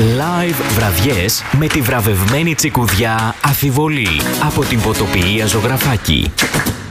Live βραδιές με τη βραβευμένη τσικουδιά Αφιβολή από την Ποτοποιία Ζωγραφάκη.